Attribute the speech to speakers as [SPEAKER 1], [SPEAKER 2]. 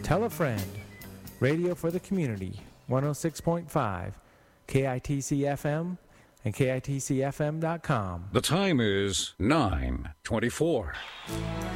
[SPEAKER 1] Tell a friend. Radio for the community, 106.5, KITC FM and KITCFM.com.
[SPEAKER 2] The time is 9:24.